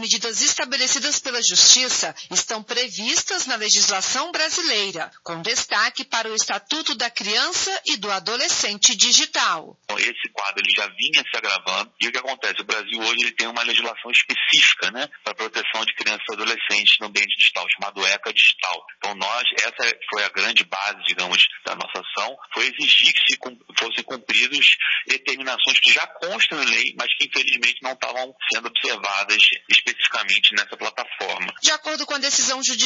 medidas estabelecidas pela Justiça estão previstas na legislação brasileira, com destaque para o Estatuto da Criança e do Adolescente Digital. Esse quadro ele já vinha se agravando e o que acontece? O Brasil hoje ele tem uma legislação específica, para a proteção de crianças e adolescentes no ambiente digital, chamado ECA Digital. Então essa foi a grande base, digamos, da nossa ação, foi exigir que fossem cumpridos determinações que já constam em lei, mas que infelizmente não estavam sendo observadas especificamente nessa plataforma. De acordo com a decisão judicial